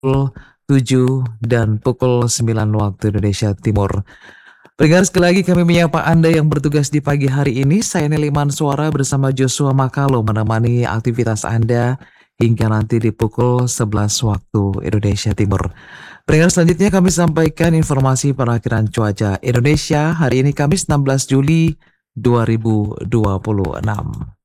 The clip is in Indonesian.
pukul 7 dan pukul 9 waktu Indonesia Timur. Pendengar, sekali lagi kami menyapa Anda yang bertugas di pagi hari ini. Saya Nelly Manswara bersama Joshua Makalo menemani aktivitas Anda hingga nanti di pukul 11 waktu Indonesia Timur. Pendengar, selanjutnya kami sampaikan informasi perakhiran cuaca Indonesia hari ini Kamis 16 Juli 2026.